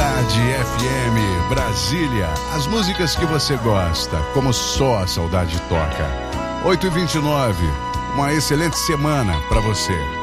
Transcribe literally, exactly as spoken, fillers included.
Cidade F M, Brasília, as músicas que você gosta, como só a saudade toca. oito e vinte e nove, uma excelente semana pra você.